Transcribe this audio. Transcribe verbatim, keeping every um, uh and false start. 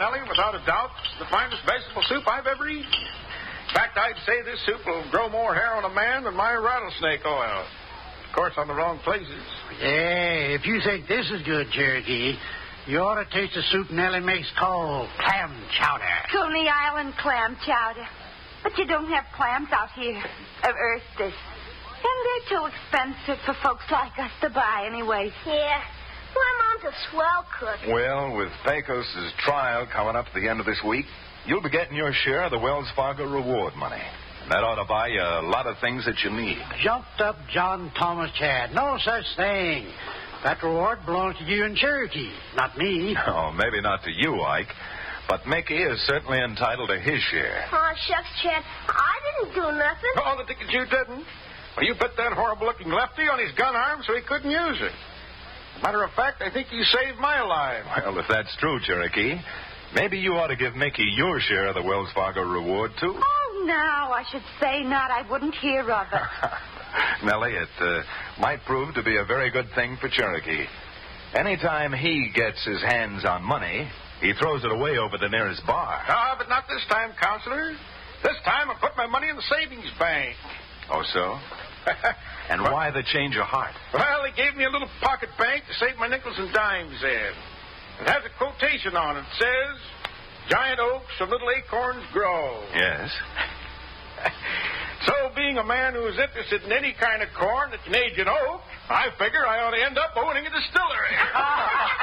Nellie, without a doubt, it's the finest vegetable soup I've ever eaten. In fact, I'd say this soup will grow more hair on a man than my rattlesnake oil. Of course, on the wrong places. Yeah, if you think this is good, Cherokee, you ought to taste the soup Nellie makes called clam chowder. Coney Island clam chowder. But you don't have clams out here, of oysters. And they're too expensive for folks like us to buy anyway. Yeah. Well, Mom's a swell cook. Well, with Pecos' trial coming up at the end of this week, you'll be getting your share of the Wells Fargo reward money. And that ought to buy you a lot of things that you need. Jumped up John Thomas Chad. No such thing. That reward belongs to you and Cherokee, not me. Oh, maybe not to you, Ike. But Mickey is certainly entitled to his share. Oh, shucks, Chad. I didn't do nothing. Oh, the ticket you didn't. Well, you put that horrible-looking lefty on his gun arm so he couldn't use it. Matter of fact, I think you saved my life. Well, if that's true, Cherokee, maybe you ought to give Mickey your share of the Wells Fargo reward, too. Oh, now I should say not. I wouldn't hear of it. Nellie, it uh, might prove to be a very good thing for Cherokee. Anytime he gets his hands on money, he throws it away over the nearest bar. Ah, but not this time, Counselor. This time I put my money in the savings bank. Oh, so? And why the change of heart? Well, they gave me a little pocket bank to save my nickels and dimes in. It has a quotation on it. It says, giant oaks from little acorns grow. Yes. So, being a man who is interested in any kind of corn that can age an oak, I figure I ought to end up owning a distillery.